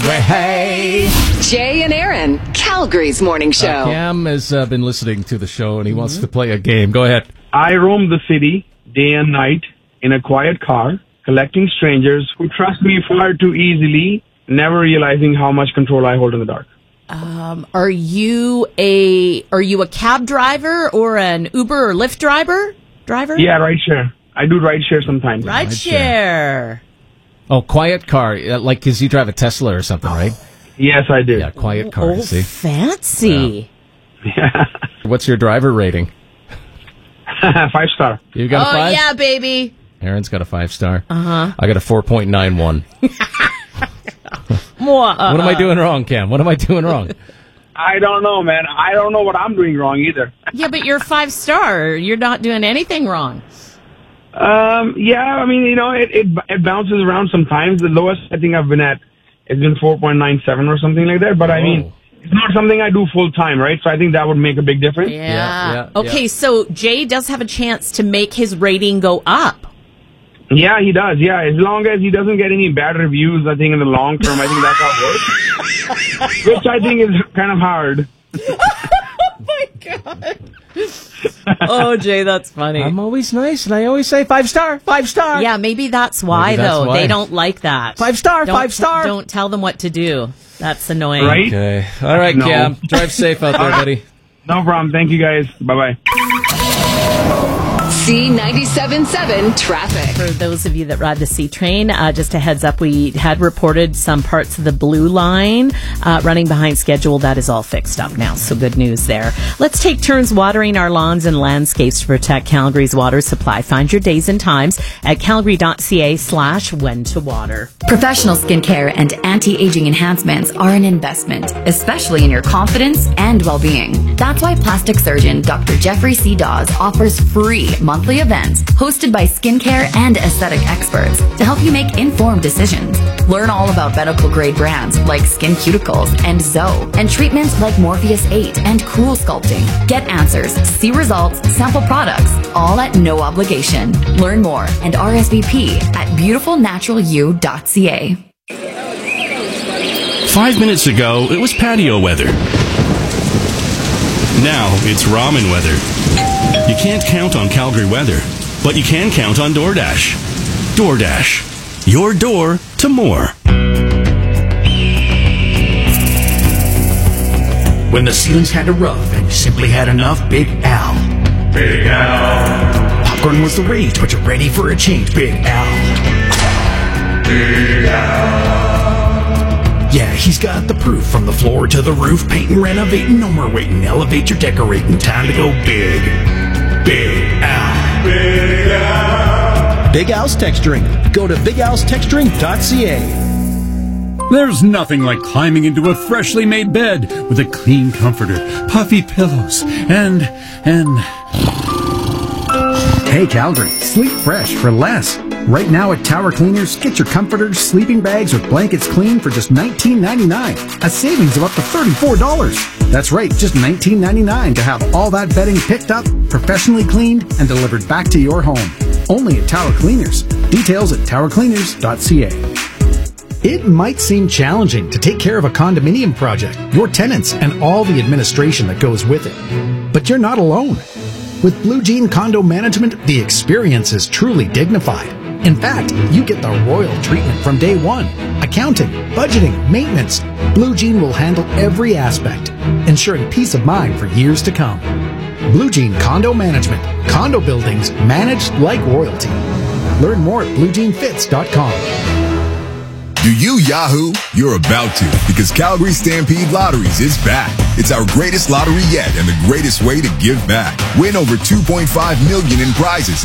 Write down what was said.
Hey. Jay and Aaron, Calgary's morning show. Cam has been listening to the show, and he wants to play a game. Go ahead. I roam the city day and night in a quiet car, collecting strangers who trust me far too easily, never realizing how much control I hold in the dark. Are you a cab driver or an Uber or Lyft driver? Yeah, rideshare. I do rideshare sometimes. Rideshare. Oh, quiet car. Like, because you drive a Tesla or something, right? Yes, I do. Yeah, quiet car, Oh, see? fancy. Yeah. What's your driver rating? 5-star. You got a 5? Yeah, baby. Aaron's got a 5-star. Uh-huh. I got a 4.91. What am I doing wrong, Cam? What am I doing wrong? I don't know, man. I don't know what I'm doing wrong either. Yeah, but you're 5-star. You're not doing anything wrong. Yeah, I mean, it bounces around sometimes. The lowest I think I've been at has been 4.97 or something like that. But I mean, it's not something I do full time, right? So I think that would make a big difference. Yeah. Okay, so Jay does have a chance to make his rating go up. Yeah, he does. Yeah, as long as he doesn't get any bad reviews, I think in the long term, I think that's how it works. Which I think is kind of hard. Oh my God. Oh, Jay, that's funny. I'm always nice, and I always say 5-star, 5-star. Yeah, maybe that's why, though. They don't like that. 5-star, 5-star. Don't tell them what to do. That's annoying. Right? Okay. All right, No. Cam. Drive safe out there, buddy. No problem. Thank you, guys. Bye-bye. C97.7 traffic. For those of you that ride the C train, just a heads up, we had reported some parts of the blue line running behind schedule. That is all fixed up now, so good news there. Let's take turns watering our lawns and landscapes to protect Calgary's water supply. Find your days and times at calgary.ca/when to water. Professional skincare and anti-aging enhancements are an investment, especially in your confidence and well-being. That's why plastic surgeon Dr. Jeffrey C. Dawes offers free monthly events hosted by skincare and aesthetic experts to help you make informed decisions. Learn all about medical-grade brands like Skin Cuticles and Zoe, and treatments like Morpheus 8 and Cool Sculpting. Get answers, see results, sample products, all at no obligation. Learn more and RSVP at beautifulnaturalu.ca. 5 minutes ago, it was patio weather. Now it's ramen weather. You can't count on Calgary weather, but you can count on DoorDash. DoorDash. Your door to more. When the ceilings had a rough and you simply had enough, Big Al. Big Al. Popcorn was the rage, but you're ready for a change, Big Al. Big Al. Yeah, he's got the proof from the floor to the roof. Painting, renovating, no more waiting. Elevate your decorating. Time to go big. Big Al. Big Al. Big Al's Texturing. Go to bigalstexturing.ca. There's nothing like climbing into a freshly made bed with a clean comforter, puffy pillows, and... Hey Calgary, sleep fresh for less. Right now at Tower Cleaners, get your comforters, sleeping bags, or blankets clean for just $19.99. A savings of up to $34. That's right, just $19.99 to have all that bedding picked up, professionally cleaned, and delivered back to your home. Only at Tower Cleaners. Details at towercleaners.ca. It might seem challenging to take care of a condominium project, your tenants, and all the administration that goes with it. But you're not alone. With Blue Jean Condo Management, the experience is truly dignified. In fact, you get the royal treatment from day one. Accounting, budgeting, maintenance. Blue Jean will handle every aspect, ensuring peace of mind for years to come. Blue Jean Condo Management. Condo buildings managed like royalty. Learn more at bluejeanfits.com. Do you Yahoo? You're about to, because Calgary Stampede Lotteries is back. It's our greatest lottery yet and the greatest way to give back. Win over $2.5 million in prizes